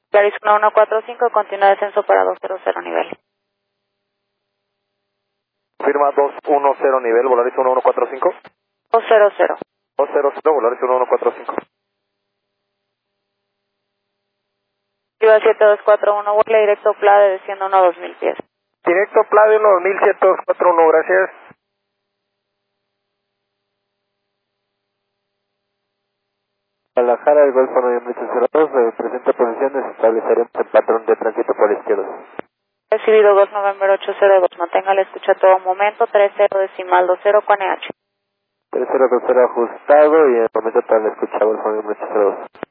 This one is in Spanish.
Claris 1145, continúa descenso para 200 nivel. Firma 210 nivel, Volaris 1145. 200. 200, Volaris 1145. Viva 7241, vuela directo Plade desciendo 2000 pies. Directo Plade 12741, gracias. Guadalajara, el Golfo 9802, presente posiciones, estableceremos el patrón de tránsito por la izquierda. Recibido Golf November 802, mantenga la escucha a todo momento, 30.20 con EH. 3020 ajustado y en el momento para la escucha Golfo 9802.